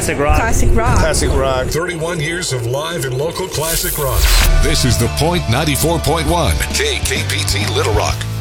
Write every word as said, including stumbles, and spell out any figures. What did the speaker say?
Classic rock. Classic rock. Classic rock. thirty-one years of live and local classic rock. This is The Point ninety-four point one, K K P T Little Rock.